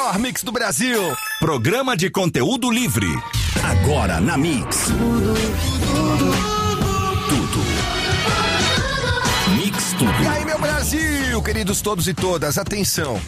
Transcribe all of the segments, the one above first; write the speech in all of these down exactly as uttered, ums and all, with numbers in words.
melhor mix do Brasil. Programa de conteúdo livre. Agora na Mix. Tudo. Mix Tudo. E aí, meu Brasil, queridos todos e todas, atenção.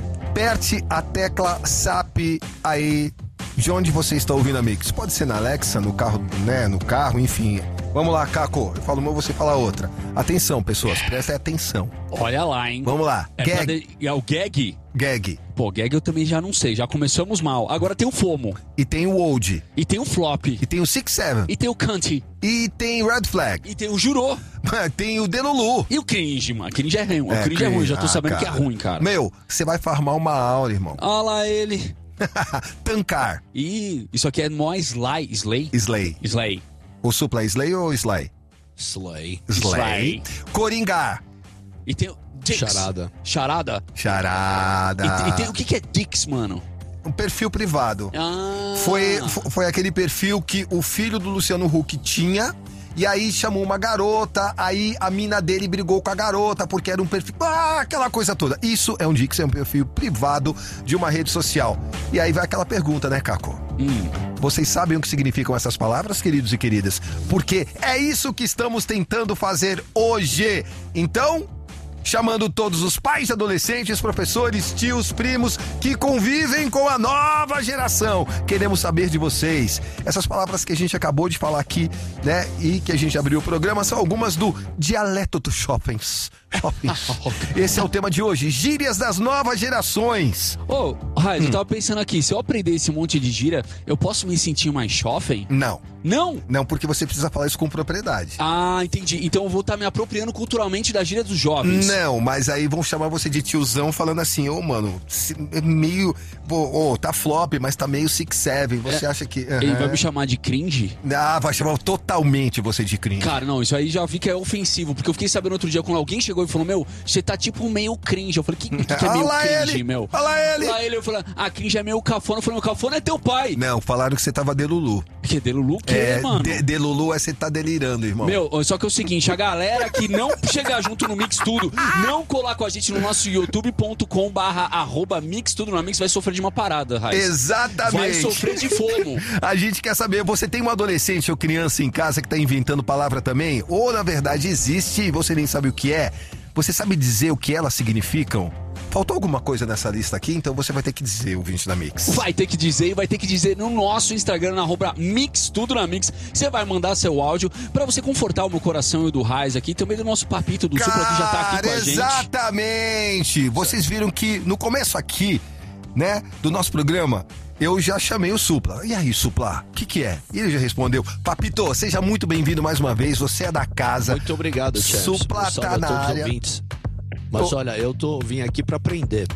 Aperte a tecla S A P aí de onde você está ouvindo a Mix. Pode ser na Alexa, no carro, né, no carro, enfim. Vamos lá, Caco. Eu falo uma, você fala outra. Atenção, pessoas, prestem atenção. Olha lá, hein? Vamos lá. É, Gag. de... é o gag? Gag. Pô, gag eu também já não sei. Já começamos mal. Agora tem o FOMO. E tem o Old. E tem o Flop. E tem o Six Seven. E tem o Cunty. E tem Red Flag. E tem o Jurô. Tem o Delulu. E o Cringe, mano. Cringe é ruim. É, o cringe é ruim. Já tô ah, sabendo cara. que é ruim, cara. Meu, você vai farmar uma aula, irmão. Olha lá ele. Tancar. E isso aqui é mó Sly. Slay? Slay. Slay. O Supla é Slay ou Sly? Slay. Slay. Coringar. E tem o Dix. Charada. Charada. Charada. E, e tem o que, que é Dix, mano? Um perfil privado. Ah. Foi, fo- foi aquele perfil que o filho do Luciano Huck tinha. E aí chamou uma garota, aí a mina dele brigou com a garota porque era um perfil... Ah, aquela coisa toda. Isso é um Dix, é um perfil privado de uma rede social. E aí vai aquela pergunta, né, Caco? Hum. Vocês sabem o que significam essas palavras, queridos e queridas? Porque é isso que estamos tentando fazer hoje. Então... chamando todos os pais, adolescentes, professores, tios, primos que convivem com a nova geração. Queremos saber de vocês. Essas palavras que a gente acabou de falar aqui, né, e que a gente abriu o programa, são algumas do dialeto dos shoppings. Shoppings. Esse é o tema de hoje, gírias das novas gerações. Ô, oh, Raiz, hum. eu tava pensando aqui, se eu aprender esse monte de gíria, eu posso me sentir mais jovem? Não. Não? Não, porque você precisa falar isso com propriedade. Ah, entendi. Então eu vou estar me apropriando culturalmente da gíria dos jovens. Não, mas aí vão chamar você de tiozão falando assim, ô, oh, mano, é meio... Ô, oh, tá flop, mas tá meio six seven. Você é, acha que... Uh-huh. Ele vai me chamar de cringe? Ah, vai chamar totalmente você de cringe. Cara, não, isso aí já vi que é ofensivo, porque eu fiquei sabendo outro dia quando alguém chegou e falou, meu, você tá tipo meio cringe. Eu falei, que, que, que é meio cringe, ele. meu? Olha lá ele. Olha lá ele, eu falei, ah, cringe é meio cafona. Eu falei, meu, cafona é teu pai. Não, falaram que você tava delulu. Que delulu o quê, é, mano? De, delulu é você tá delirando, irmão. Meu, só que é o seguinte, a galera que não chegar junto no Mix Tudo, não colar com a gente no nosso youtube ponto com barra arroba Mix Tudo na Mix, vai sofrer de uma parada, Raiz. Exatamente. Vai sofrer de fomo. A gente quer saber, você tem um adolescente ou criança em casa que tá inventando palavra também? Ou, na verdade, existe e você nem sabe o que é? Você sabe dizer o que elas significam? Faltou alguma coisa nessa lista aqui, então você vai ter que dizer, ouvinte da Mix. Vai ter que dizer e vai ter que dizer no nosso Instagram, na arroba Mix Tudo na Mix. Você vai mandar seu áudio pra você confortar o meu coração e o do Raiz aqui, também do nosso papito do Supla que já tá aqui com a gente. Exatamente! Vocês viram que no começo aqui, né, do nosso programa, eu já chamei o Supla. E aí, Supla, o que que é? E ele já respondeu, Papito, seja muito bem-vindo mais uma vez, você é da casa. Muito obrigado, Chefs. Supla tá na área. Ouvintes. Mas oh. olha, eu tô, vim aqui pra aprender.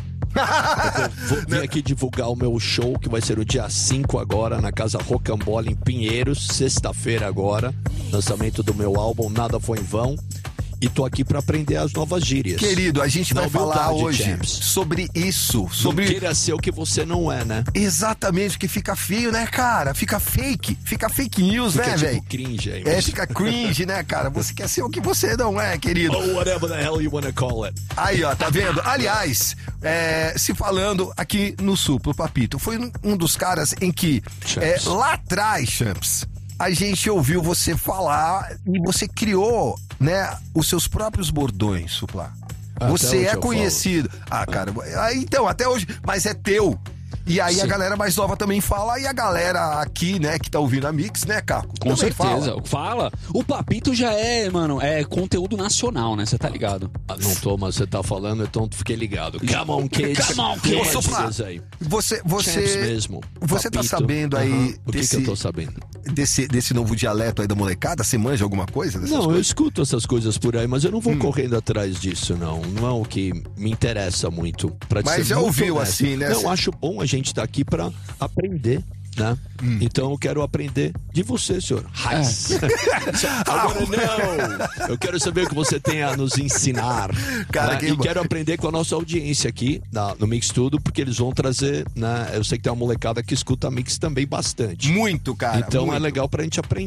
Eu vou vir aqui divulgar o meu show, que vai ser o dia cinco agora, na Casa Rocambole, em Pinheiros, sexta-feira agora. Lançamento do meu álbum, Nada Foi em Vão. E tô aqui pra aprender as novas gírias. Querido, a gente Na vai falar humildade, hoje Champs. sobre isso. Sobre... Não queira ser o que você não é, né? Exatamente, que fica feio, né, cara? Fica fake, fica fake news, Fica né, tipo velho? cringe aí. É, mas- fica cringe, né, cara? Você quer ser o que você não é, querido. Oh, whatever the hell you wanna call it. Aí, ó, tá vendo? Aliás, é, se falando aqui no Supla, o Papito, foi um- um dos caras em que, é, Champs. lá atrás, Champs, a gente ouviu você falar e você criou, né, os seus próprios bordões, Supla. Até Você hoje é eu conhecido. Ah, cara, ah, então, até hoje, mas é teu. E aí Sim. a galera mais nova também fala, e a galera aqui, né, que tá ouvindo a Mix, né, Caco? Com também certeza. fala. Fala. O Papito já é, mano, é conteúdo nacional, né? Você tá ligado? Ah, não tô, mas você tá falando, então fiquei ligado. Come on, kids. Come on, Ô, kids. Supla, Aí. você, Champs você, mesmo. você tá Papito. sabendo aí Aham. O que, desse, que eu tô sabendo? desse, desse novo dialeto aí da molecada? Você manja alguma coisa dessas Não, eu coisas? escuto essas coisas por aí, mas eu não vou Hum. correndo atrás disso, não. Não é o que me interessa muito. Pra Mas ser já muito ouviu honesto. assim, né? Não, acho bom a gente estar aqui pra aprender, né? Hum. Então eu quero aprender de você, senhor. Raiz. Agora não! Eu quero saber o que você tem a nos ensinar. Cara, né? que E bom. quero aprender com a nossa audiência aqui na- no Mix Tudo, porque eles vão trazer, né? Eu sei que tem uma molecada que escuta Mix também bastante. Muito, cara. Então muito. é legal pra gente aprender.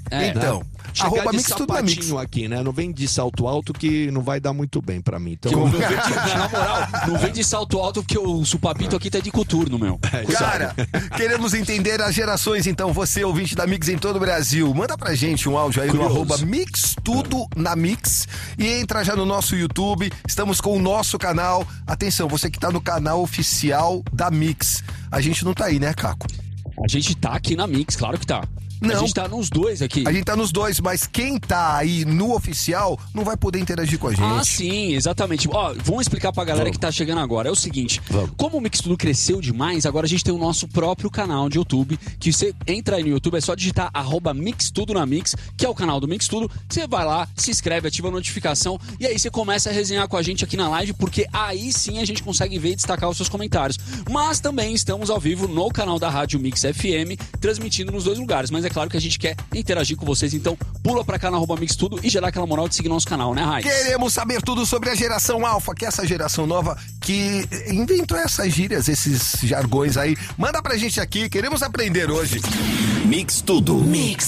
É, então, né? arroba Chegar de Mix Tudo na Mix. sapatinho aqui, né? Não vem de salto alto que não vai dar muito bem pra mim. Então, Que não, vem de, na moral, não vem de salto alto porque o supapito aqui tá de coturno, meu. Cara, queremos entender as gerações, então, você, ouvinte da Mix em todo o Brasil, manda pra gente um áudio aí Curioso. no arroba Mix Tudo na Mix e entra já no nosso YouTube, estamos com o nosso canal. Atenção, você que tá no canal oficial da Mix, a gente não tá aí, né, Caco? A gente tá aqui na Mix, claro que tá. Não. A gente tá nos dois aqui. A gente tá nos dois, mas quem tá aí no oficial não vai poder interagir com a gente. Ah, sim, exatamente. Ó, vamos explicar pra galera Vamos. que tá chegando agora. É o seguinte, Vamos. como o Mix Tudo cresceu demais, agora a gente tem o nosso próprio canal de YouTube, que você entra aí no YouTube, é só digitar arroba Mix Tudo na Mix, que é o canal do Mix Tudo. Você vai lá, se inscreve, ativa a notificação e aí você começa a resenhar com a gente aqui na live, porque aí sim a gente consegue ver e destacar os seus comentários. Mas também estamos ao vivo no canal da Rádio Mix F M, transmitindo nos dois lugares. Mas é claro que a gente quer interagir com vocês, então pula pra cá na arroba Mix Tudo e gerar aquela moral de seguir nosso canal, né, Raiz? Queremos saber tudo sobre a geração Alfa, que é essa geração nova que inventou essas gírias, esses jargões aí. Manda pra gente aqui, queremos aprender hoje. Mix Tudo. Mix.